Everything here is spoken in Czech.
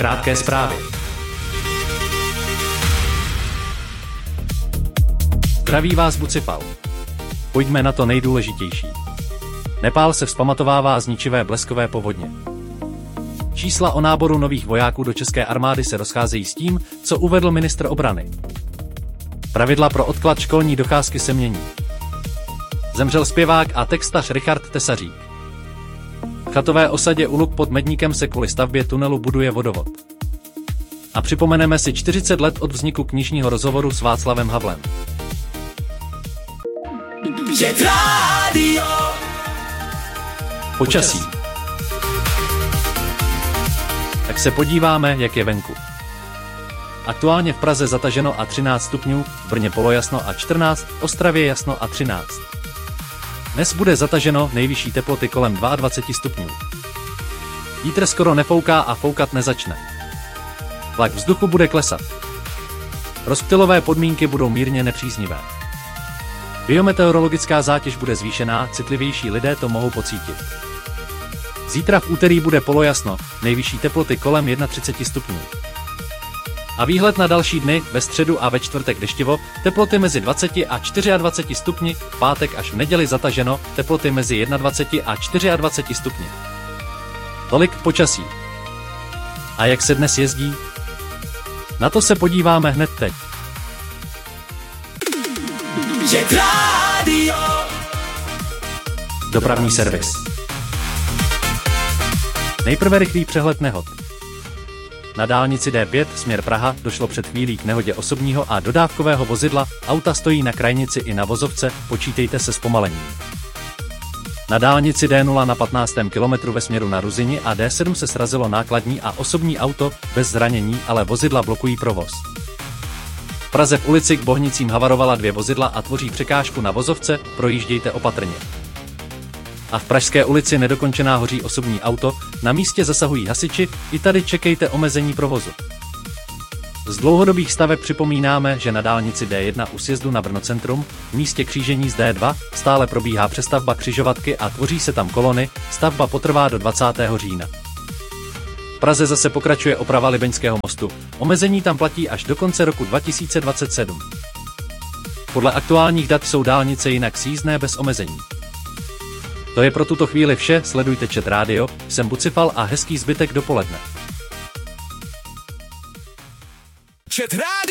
Krátké zprávy. Zdraví vás Bucifal. Pojďme na to nejdůležitější. Nepál se vzpamatovává z ničivé bleskové povodně. Čísla o náboru nových vojáků do české armády se rozcházejí s tím, co uvedl ministr obrany. Pravidla pro odklad školní docházky se mění. Zemřel zpěvák a textař Richard Tesařík. V chatové osadě u Luk pod Medníkem se kvůli stavbě tunelu buduje vodovod. A připomeneme si 40 let od vzniku knižního rozhovoru s Václavem Havlem. Počasí. Tak se podíváme, jak je venku. Aktuálně v Praze zataženo a 13 stupňů, v Brně polojasno a 14, v Ostravě jasno a 13. Dnes bude zataženo, nejvyšší teploty kolem 22 stupňů. Vítr skoro nefouká a foukat nezačne. Tlak vzduchu bude klesat. Rozptylové podmínky budou mírně nepříznivé. Biometeorologická zátěž bude zvýšená, citlivější lidé to mohou pocítit. Zítra v úterý bude polojasno, nejvyšší teploty kolem 31 stupňů. A výhled na další dny, ve středu a ve čtvrtek deštivo, teploty mezi 20 a 24 stupni, v pátek až v neděli zataženo, teploty mezi 21 a 24 stupni. Tolik počasí. A jak se dnes jezdí? Na to se podíváme hned teď. Dopravní servis. Nejprve rychlý přehled nehod. Na dálnici D5 směr Praha došlo před chvílí k nehodě osobního a dodávkového vozidla, auta stojí na krajnici i na vozovce, počítejte se zpomalením. Na dálnici D0 na 15. kilometru ve směru na Ruzini a D7 se srazilo nákladní a osobní auto, bez zranění, ale vozidla blokují provoz. V Praze v ulici k Bohnicím havarovala 2 vozidla a tvoří překážku na vozovce, projíždějte opatrně. A v Pražské ulici nedokončená hoří osobní auto, na místě zasahují hasiči, i tady čekejte omezení provozu. Z dlouhodobých staveb připomínáme, že na dálnici D1 u sjezdu na Brno centrum, v místě křížení z D2, stále probíhá přestavba křižovatky a tvoří se tam kolony, stavba potrvá do 20. října. V Praze zase pokračuje oprava Libeňského mostu, omezení tam platí až do konce roku 2027. Podle aktuálních dat jsou dálnice jinak sjízdné bez omezení. To je pro tuto chvíli vše, sledujte Chat Radio, jsem Bucifal a hezký zbytek dopoledne. Chat Radio.